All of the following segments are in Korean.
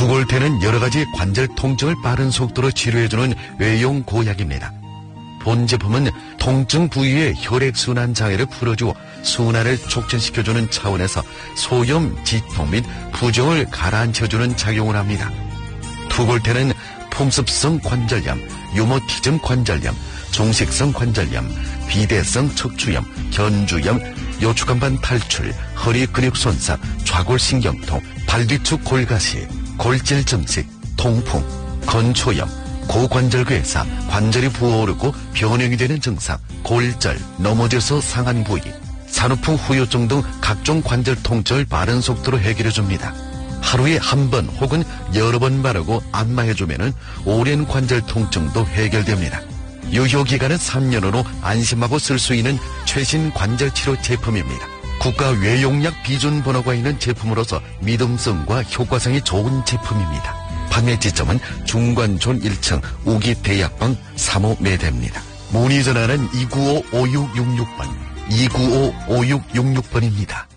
투골테는 여러가지 관절 통증을 빠른 속도로 치료해주는 외용 고약입니다. 본 제품은 통증 부위의 혈액순환 장애를 풀어주고 순환을 촉진시켜주는 차원에서 소염, 지통 및 부종을 가라앉혀주는 작용을 합니다. 투골테는 풍습성 관절염, 유모티즘 관절염, 종식성 관절염, 비대성 척추염, 견주염, 요추간반 탈출, 허리 근육 손상, 좌골신경통, 발뒤축 골가시, 골질 증식, 통풍, 건초염, 고관절괴사, 관절이 부어오르고 변형이 되는 증상, 골절, 넘어져서 상한 부위, 산후풍 후유증 등 각종 관절 통증을 빠른 속도로 해결해줍니다. 하루에 한 번 혹은 여러 번 바르고 안마해주면 오랜 관절 통증도 해결됩니다. 유효기간은 3년으로 안심하고 쓸 수 있는 최신 관절치료 제품입니다. 국가 외용약 비준 번호가 있는 제품으로서 믿음성과 효과성이 좋은 제품입니다. 판매 지점은 중관촌 1층 우기대약방 3호 매대입니다. 문의 전화는 295-5666번, 295-5666번입니다.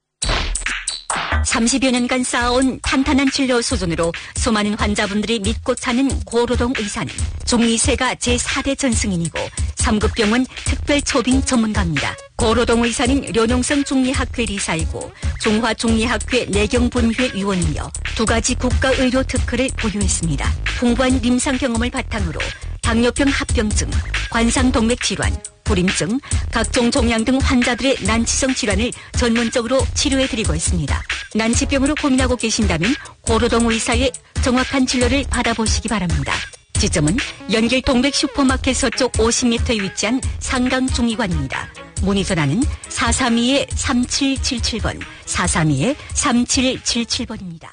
30여 년간 쌓아온 탄탄한 진료 수준으로 수많은 환자분들이 믿고 찾는 고로동 의사는 중의세가 제4대 전승인이고 3급 병원 특별 초빙 전문가입니다. 고로동 의사는 료농성 중리학회 리사이고 중화중리학회 내경분회 위원이며 2가지 국가의료 특허를 보유했습니다. 풍부한 임상 경험을 바탕으로 당뇨병 합병증, 관상동맥질환, 불임증, 각종 종양 등 환자들의 난치성 질환을 전문적으로 치료해드리고 있습니다. 난치병으로 고민하고 계신다면 고로동 의사의 정확한 진료를 받아보시기 바랍니다. 지점은 연길 동백 슈퍼마켓 서쪽 50m에 위치한 상강중의관입니다. 문의 전화는 432-3777번, 432-3777번입니다.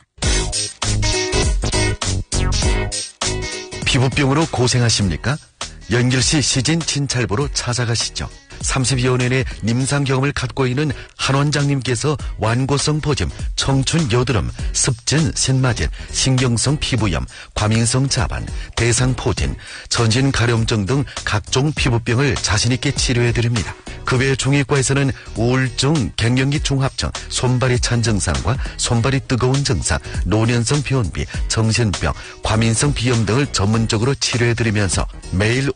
피부병으로 고생하십니까? 연길시 시진 진찰보로 찾아가시죠. 30여 년의 임상 경험을 갖고 있는 한 원장님께서 완고성 보짐, 청춘 여드름, 습진, 신마진, 신경성 피부염, 과민성 자반, 대상포진, 전신 가려움증 등 각종 피부병을 자신있게 치료해드립니다. 그 외 중의과에서는 우울증, 갱년기 중합증, 손발이 찬 증상과 손발이 뜨거운 증상, 노년성 변비, 정신병, 과민성 비염 등을 전문적으로 치료해드리면서 매일